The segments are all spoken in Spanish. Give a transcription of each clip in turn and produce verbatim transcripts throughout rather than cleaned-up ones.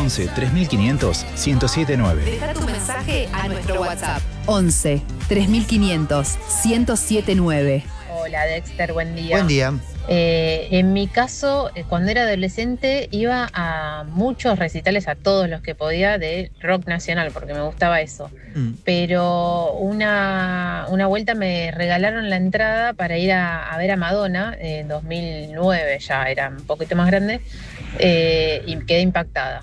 once, tres mil quinientos, ciento siete nueve. Deja tu mensaje a nuestro WhatsApp. once, tres mil quinientos, ciento siete nueve. Hola Dexter, buen día. Buen día. Eh, en mi caso, eh, cuando era adolescente, iba a muchos recitales, a todos los que podía, de rock nacional, porque me gustaba eso. Mm. Pero una, una vuelta me regalaron la entrada para ir a, a ver a Madonna, en dos mil nueve, ya era un poquito más grande, eh, y quedé impactada.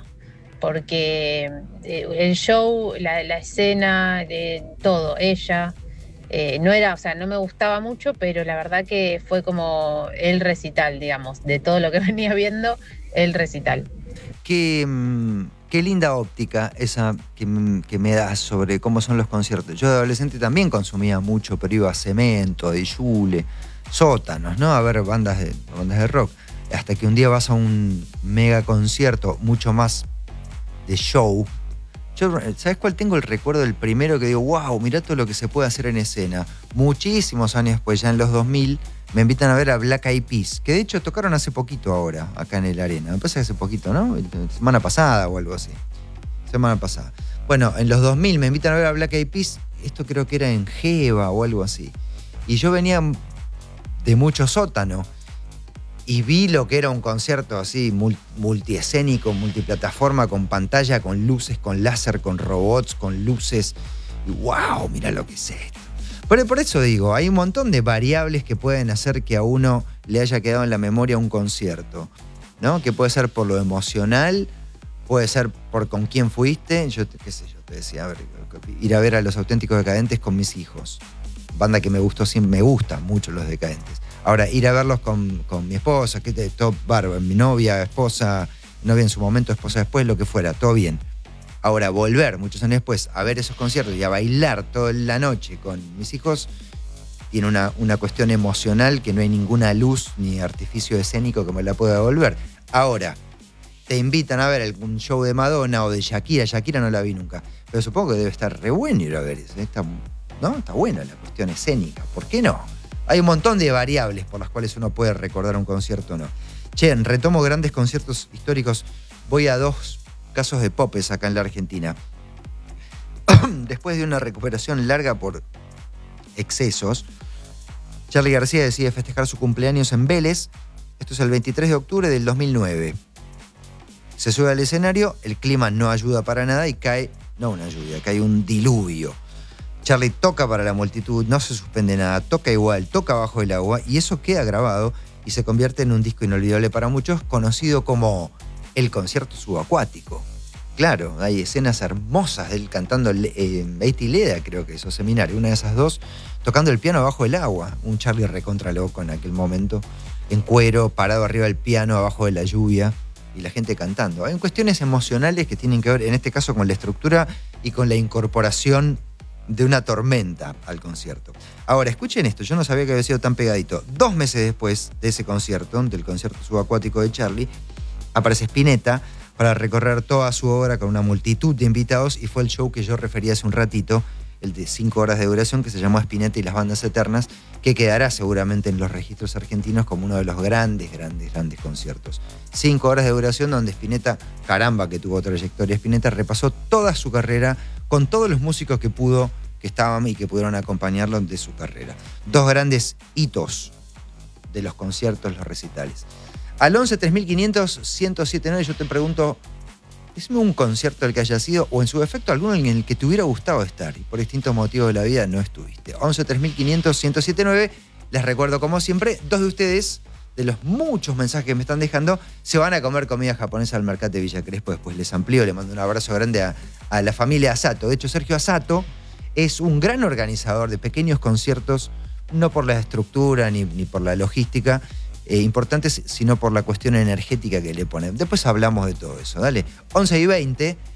Porque eh, el show, la, la escena, eh, todo, ella... Eh, no era, o sea, no me gustaba mucho, pero la verdad que fue como el recital, digamos, de todo lo que venía viendo, el recital. Qué, qué linda óptica esa que, que me das sobre cómo son los conciertos. Yo de adolescente también consumía mucho, pero iba a Cemento, a Yule, sótanos, ¿no? A ver bandas de, bandas de rock. Hasta que un día vas a un mega concierto, mucho más de show. Yo, ¿sabes cuál tengo el recuerdo del primero que digo, wow, mirá todo lo que se puede hacer en escena? Muchísimos años después, ya en los dos mil, me invitan a ver a Black Eyed Peas, que de hecho tocaron hace poquito ahora, acá en el Arena. Me parece que hace poquito, ¿no? Semana pasada o algo así. Semana pasada. Bueno, en los dos mil me invitan a ver a Black Eyed Peas, esto creo que era en Geva o algo así. Y yo venía de mucho sótano. Y vi lo que era un concierto así, multiescénico, multiplataforma, con pantalla, con luces, con láser, con robots, con luces. Y wow, mira lo que es esto. Pero por eso digo, hay un montón de variables que pueden hacer que a uno le haya quedado en la memoria un concierto, ¿no? Que puede ser por lo emocional, puede ser por con quién fuiste. Yo, qué sé yo, te decía, a ver, ir a ver a Los Auténticos Decadentes con mis hijos. Banda que me gustó, me gustan mucho Los Decadentes. Ahora, ir a verlos con, con mi esposa, que te, todo bárbaro, mi novia, esposa, novia en su momento, esposa después, lo que fuera, todo bien. Ahora, volver muchos años después a ver esos conciertos y a bailar toda la noche con mis hijos, tiene una, una cuestión emocional que no hay ninguna luz ni artificio escénico que me la pueda devolver. Ahora, te invitan a ver algún show de Madonna o de Shakira. Shakira no la vi nunca, pero supongo que debe estar re bueno ir a ver eso. Está, ¿no? Está buena la cuestión escénica, ¿por qué no? Hay un montón de variables por las cuales uno puede recordar un concierto o no. Che, retomo grandes conciertos históricos. Voy a dos casos de popes acá en la Argentina. Después de una recuperación larga por excesos, Charly García decide festejar su cumpleaños en Vélez. Esto es el veintitrés de octubre del dos mil nueve. Se sube al escenario, el clima no ayuda para nada y cae, no una lluvia, cae un diluvio. Charly toca para la multitud, no se suspende nada, toca igual, toca bajo el agua y eso queda grabado y se convierte en un disco inolvidable para muchos, conocido como el concierto subacuático. Claro, hay escenas hermosas de él cantando eh, Betty Leda, creo que es, o Seminario, una de esas dos, tocando el piano bajo el agua. Un Charly recontra loco en aquel momento, en cuero, parado arriba del piano, abajo de la lluvia y la gente cantando. Hay cuestiones emocionales que tienen que ver, en este caso, con la estructura y con la incorporación de una tormenta al concierto. Ahora, escuchen esto, yo no sabía que había sido tan pegadito. Dos meses después de ese concierto, del concierto subacuático de Charly, aparece Spinetta para recorrer toda su obra con una multitud de invitados y fue el show que yo refería hace un ratito, el de cinco horas de duración, que se llamó Spinetta y las bandas eternas, que quedará seguramente en los registros argentinos como uno de los grandes, grandes, grandes conciertos. Cinco horas de duración donde Spinetta, caramba que tuvo trayectoria, Spinetta repasó toda su carrera con todos los músicos que pudo, que estaban y que pudieron acompañarlo de su carrera. Dos grandes hitos de los conciertos, los recitales. Al once, tres mil quinientos, ciento siete nueve yo te pregunto, decime un concierto del que haya sido, o en su defecto alguno en el que te hubiera gustado estar, y por distintos motivos de la vida no estuviste. once, tres mil quinientos, ciento siete nueve, les recuerdo como siempre, dos de ustedes, de los muchos mensajes que me están dejando, se van a comer comida japonesa al Mercate Villa Crespo, después les amplío, le mando un abrazo grande a, a la familia Asato. De hecho, Sergio Asato es un gran organizador de pequeños conciertos, no por la estructura ni, ni por la logística, Eh, importantes, sino por la cuestión energética que le ponen. Después hablamos de todo eso, dale. once y veinte